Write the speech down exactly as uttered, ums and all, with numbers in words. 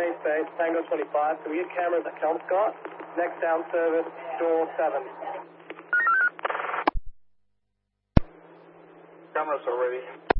Chinese base, Tango twenty-five. Can we get cameras at Kelmscott? Next down service, door seven. Cameras are ready.